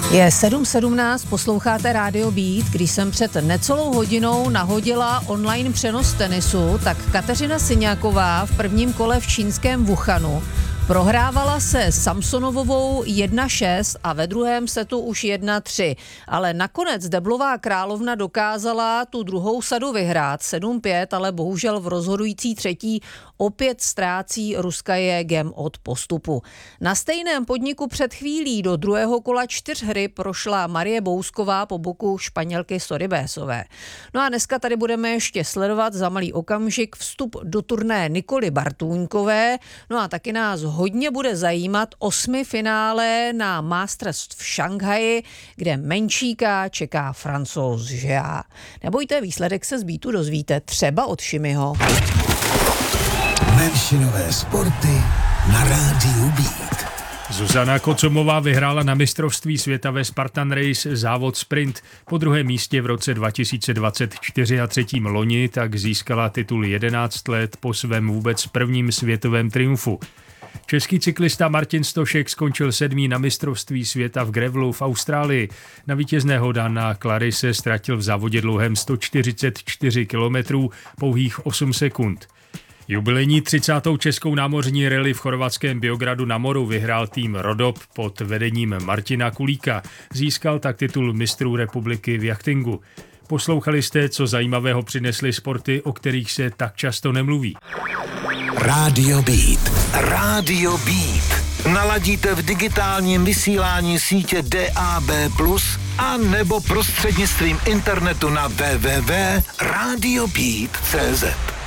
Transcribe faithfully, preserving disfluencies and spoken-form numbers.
Je sedm sedmnáct, posloucháte Rádio Beat. Když jsem před necelou hodinou nahodila online přenos tenisu, tak Kateřina Syňáková v prvním kole v čínském Wuhanu prohrávala se Samsonovovou jedna šest a ve druhém setu už jedna tři. Ale nakonec deblová královna dokázala tu druhou sadu vyhrát sedm pět, ale bohužel v rozhodující třetí opět ztrácí Ruskaje gem od postupu. Na stejném podniku před chvílí do druhého kola čtyřhry prošla Marie Bousková po boku Španělky Sorribésové. No a dneska tady budeme ještě sledovat za malý okamžik vstup do turné Nikoly Bartůňkové. No a taky nás hodně bude zajímat osmi finále na Masters v Šanghaji, kde menšíka čeká Francouz Žea. Nebojte, výsledek se z Beatu dozvíte třeba od Šimiho. Menšinové sporty na Rádiu Beat. Zuzana Kocomová vyhrála na mistrovství světa ve Spartan Race závod sprint. Po druhém místě v roce dva tisíce dvacet čtyři a třetím loni tak získala titul jedenáct let po svém vůbec prvním světovém triumfu. Český cyklista Martin Stošek skončil sedmý na mistrovství světa v grevlu v Austrálii. Na vítězného Dana Clary se ztratil v závodě dlouhém sto čtyřicet čtyři kilometrů pouhých osm sekund. Jubilejní třicátou českou námořní rally v chorvatském Biogradu na moru vyhrál tým Rodop pod vedením Martina Kulíka. Získal tak titul mistrů republiky v jachtingu. Poslouchali jste, co zajímavého přinesly sporty, o kterých se tak často nemluví. Rádio Beat. Rádio Beat. Naladíte v digitálním vysílání sítě D A B plus, a nebo prostřednictvím internetu na w w w tečka radio beat tečka c z.